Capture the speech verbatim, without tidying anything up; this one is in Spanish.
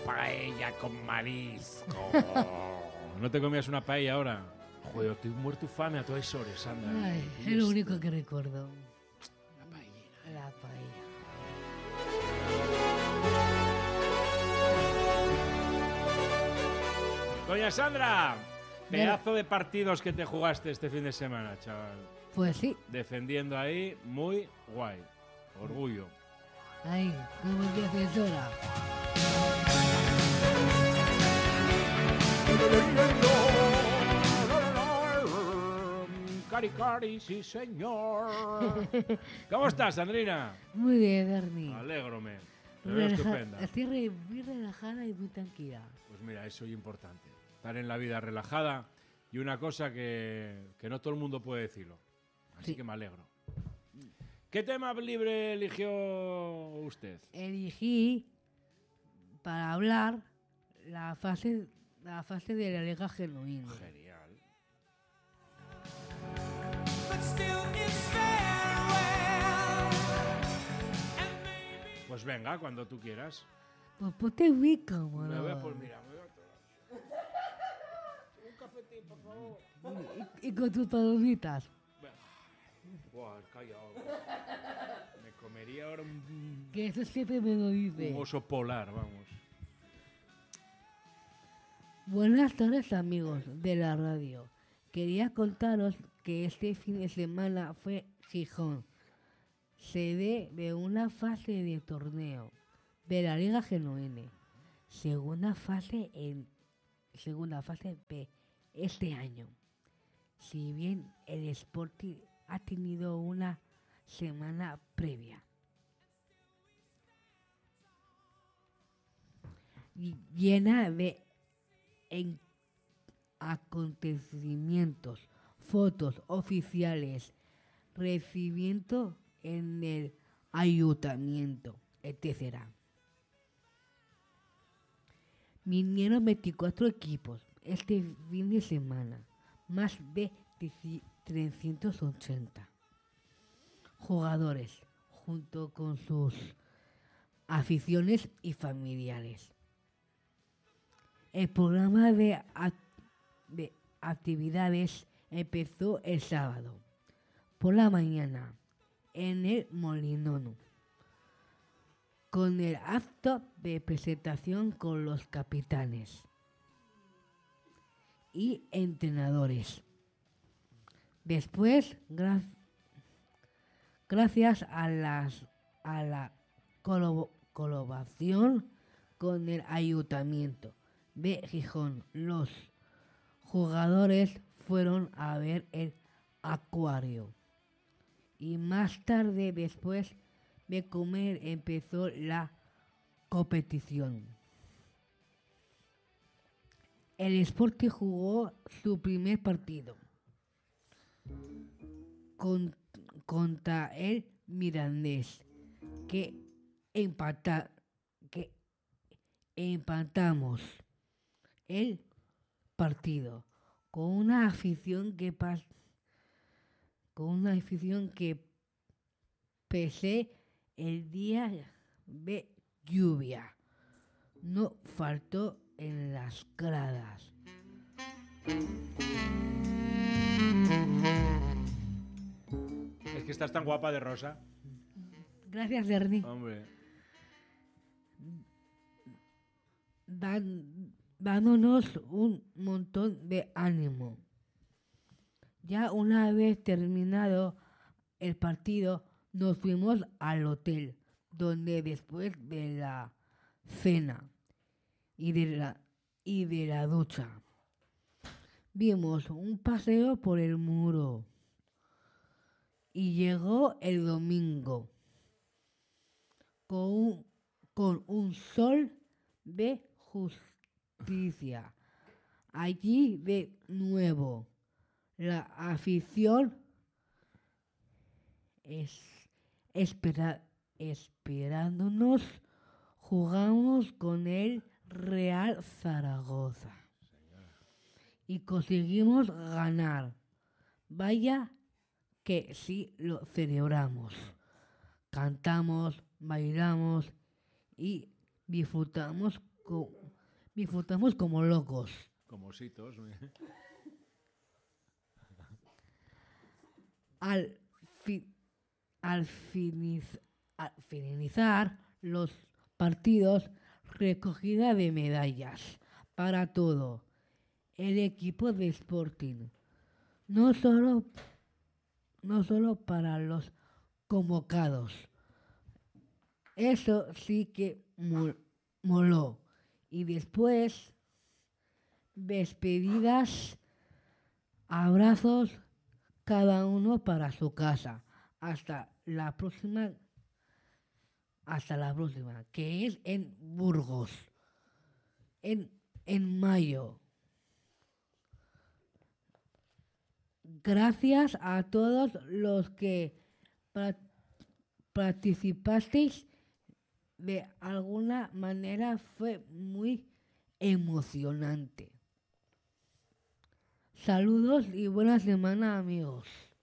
paella con marisco. ¿No te comías una paella ahora? Joder, estoy muerto de fame a todas horas, Sandra. Ay, es lo único que recuerdo. La paellina. La paella. Doña Sandra, pedazo de partidos que te jugaste este fin de semana, chaval. Pues sí. Defendiendo ahí, muy guay. Orgullo. Ahí, como defensora. Cari, cari, sí, señor. ¿Cómo estás, Sandrina? Muy bien, Bernie. Alégrome. Te veo Relaja- estupenda. Estoy re- muy relajada y muy tranquila. Pues mira, eso es importante. Estar en la vida relajada y una cosa que, que no todo el mundo puede decirlo. Así Sí. que me alegro. ¿Qué tema libre eligió usted? Elegí para hablar la fase, la fase de la liga genuina. Genial. Pues venga, cuando tú quieras. Pues ponte muy Me cómodo. voy a por, mira, me voy a tomar. Un cafetín, por favor. Y, y con tus palomitas. Buah, callado. Me comería ahora un, Que eso siempre me lo dice. un oso polar, vamos. Buenas tardes, amigos de la radio. Quería contaros que este fin de semana fue Gijón, sede de una fase de torneo de la Liga Genuina. Segunda fase en segunda fase B este año. Si bien el Sporting ha tenido una semana previa y- llena de en acontecimientos, fotos oficiales, recibimiento en el ayuntamiento, etcétera. Vinieron veinticuatro equipos este fin de semana, más de trescientos ochenta jugadores, junto con sus aficiones y familiares. El programa de, ac- de actividades empezó el sábado por la mañana en el Molinón, con el acto de presentación con los capitanes y entrenadores. Después, gra- gracias a, las, a la colabo- colaboración con el ayuntamiento de Gijón, los jugadores fueron a ver el acuario. Y más tarde, después de comer, empezó la competición. El Sporting jugó su primer partido con- contra el Mirandés, que, empata, que empatamos el partido con una afición que pas- con una afición que pese el día de lluvia no faltó en las gradas. Es que estás tan guapa de rosa. Gracias, Ernie. Hombre. Dan- dándonos un montón de ánimo. Ya una vez terminado el partido, nos fuimos al hotel, donde después de la cena y de la, y de la ducha, vimos un paseo por el muro. Y llegó el domingo con un, con un sol de justicia. Allí de nuevo la afición es, espera, esperándonos, jugamos con el Real Zaragoza y conseguimos ganar. Vaya que sí lo celebramos. Cantamos, bailamos y disfrutamos co- disfrutamos como locos. Como ositos. Al, fi- al, finiz- al finalizar los partidos, recogida de medallas para todo el equipo de Sporting. No solo, no solo para los convocados. Eso sí que mol- moló. Y después, despedidas, abrazos, cada uno para su casa. Hasta la próxima, hasta la próxima, que es en Burgos, en, en mayo. Gracias a todos los que pra- participasteis. De alguna manera fue muy emocionante. Saludos y buena semana, amigos.